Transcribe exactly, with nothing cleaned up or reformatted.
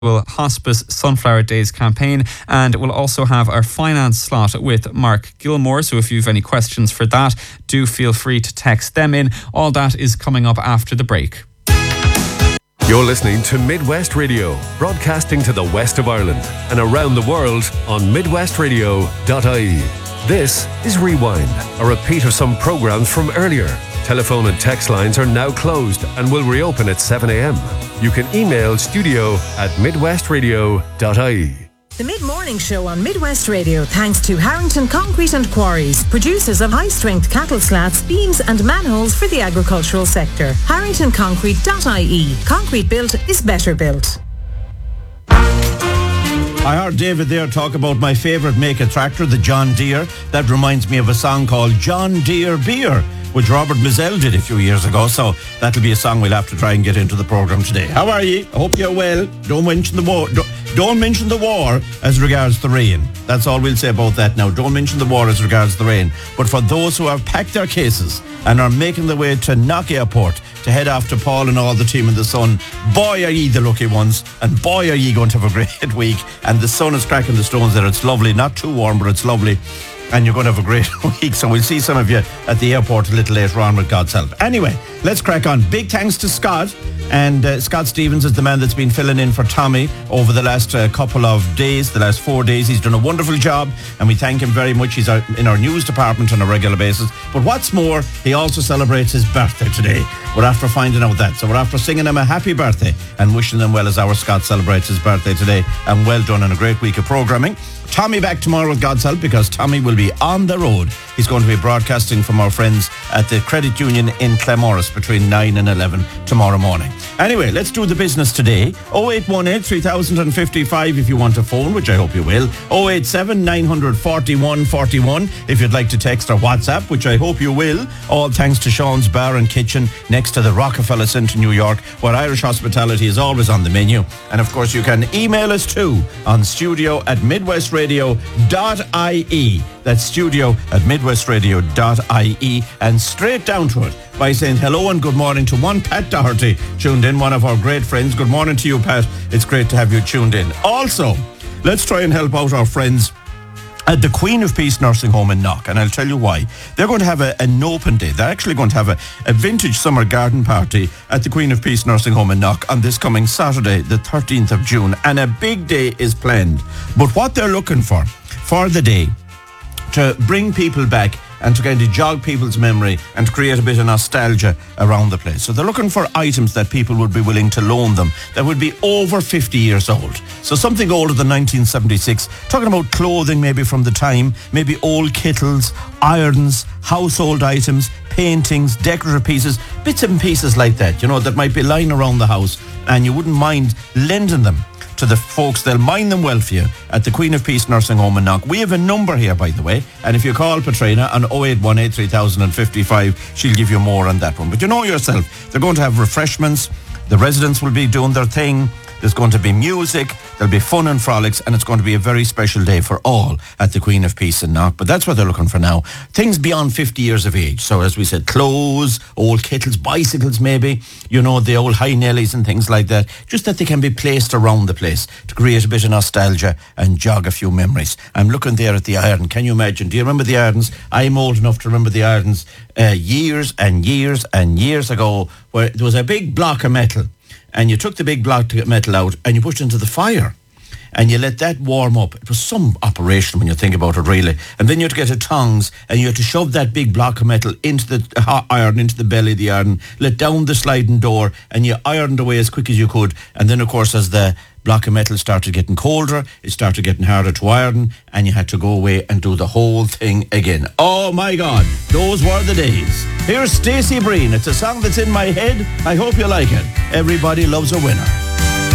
Hospice Sunflower Days campaign, and we'll also have our finance slot with Mark Gilmore. So if you have any questions for that, do feel free to text them in. All that is coming up after the break. You're listening to Midwest Radio, broadcasting to the west of Ireland and around the world on midwest radio dot I E. This is Rewind, a repeat of some programmes from earlier. Telephone and text lines are now closed and will reopen at seven a.m. You can email studio at midwest radio dot I E. The Mid-Morning Show on Midwest Radio, thanks to Harrington Concrete and Quarries, producers of high-strength cattle slats, beams and manholes for the agricultural sector. harrington concrete dot I E. Concrete built is better built. I heard David there talk about my favourite make of tractor, the John Deere. That reminds me of a song called John Deere Beer, which Robert Mizell did a few years ago, so that'll be a song we'll have to try and get into the programme today. How are you? I hope you're well. Don't mention the war. Don't, don't mention the war as regards the rain. That's all we'll say about that now. Don't mention the war as regards the rain. But for those who have packed their cases and are making their way to Knock Airport to head off to Paul and all the team in the sun, boy are ye the lucky ones, and boy are ye going to have a great week. And the sun is cracking the stones there. It's lovely. Not too warm, but it's lovely. And you're going to have a great week. So we'll see some of you at the airport a little later on with God's help. Anyway, let's crack on. Big thanks to Scott. And uh, Scott Stevens is the man that's been filling in for Tommy over the last uh, couple of days, the last four days. He's done a wonderful job, and we thank him very much. He's out in our news department on a regular basis. But what's more, he also celebrates his birthday today. We're after finding out that. So we're after singing him a happy birthday and wishing him well as our Scott celebrates his birthday today. And well done on a great week of programming. Tommy back tomorrow with God's help, because Tommy will be on the road. He's going to be broadcasting from our friends at the Credit Union in Claremorris between nine and eleven tomorrow morning. Anyway, let's do the business today. oh eight one eight, three thousand fifty-five if you want to phone, which I hope you will. oh eight seven, nine four one, four one if you'd like to text or WhatsApp, which I hope you will. All thanks to Sean's Bar and Kitchen next to the Rockefeller Centre, New York, where Irish hospitality is always on the menu. And of course, you can email us too on studio at midwest radio dot I E. That's studio at midwest radio dot I E, and straight down to it by saying hello and good morning to one Pat Doherty tuned in, one of our great friends. Good morning to you, Pat. It's great to have you tuned in. Also, let's try and help out our friends at the Queen of Peace Nursing Home in Knock, and I'll tell you why. They're going to have a, an open day. They're actually going to have a, a vintage summer garden party at the Queen of Peace Nursing Home in Knock on this coming Saturday, the thirteenth of June, and a big day is planned. But what they're looking for, for the day, to bring people back and to kind of jog people's memory and to create a bit of nostalgia around the place. So they're looking for items that people would be willing to loan them that would be over fifty years old. So something older than nineteen seventy-six, talking about clothing maybe from the time, maybe old kettles, irons, household items, paintings, decorative pieces, bits and pieces like that, you know, that might be lying around the house, and you wouldn't mind lending them to the folks. They'll mind them well for you at the Queen of Peace Nursing Home in Knock. We have a number here, by the way, and if you call Patrina on oh eight one eight, three thousand fifty-five, she'll give you more on that one. But you know yourself, they're going to have refreshments, the residents will be doing their thing, there's going to be music, there'll be fun and frolics, and it's going to be a very special day for all at the Queen of Peace in Knock. But that's what they're looking for now. Things beyond fifty years of age. So as we said, clothes, old kettles, bicycles maybe, you know, the old high nellies and things like that. Just that they can be placed around the place to create a bit of nostalgia and jog a few memories. I'm looking there at the iron. Can you imagine? Do you remember the Ardens? I'm old enough to remember the Ardens uh, years and years and years ago, where there was a big block of metal, and you took the big block of metal out and you pushed it into the fire and you let that warm up. It was some operation when you think about it, really. And then you had to get a tongs and you had to shove that big block of metal into the hot iron, into the belly of the iron, let down the sliding door, and you ironed away as quick as you could. And then, of course, as the block of metal started getting colder, it started getting harder to iron, and you had to go away and do the whole thing again. Oh my God, those were the days. Here's Stacey Breen. It's a song that's in my head. I hope you like it. Everybody loves a winner.